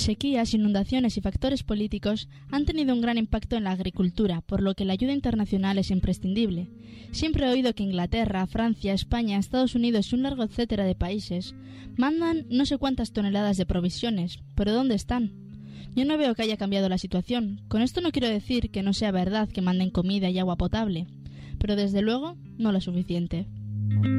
Sequías, inundaciones y factores políticos han tenido un gran impacto en la agricultura, por lo que la ayuda internacional es imprescindible. Siempre he oído que Inglaterra, Francia, España, Estados Unidos y un largo etcétera de países mandan no sé cuántas toneladas de provisiones, pero ¿dónde están? Yo no veo que haya cambiado la situación. Con esto no quiero decir que no sea verdad que manden comida y agua potable, pero desde luego no lo suficiente.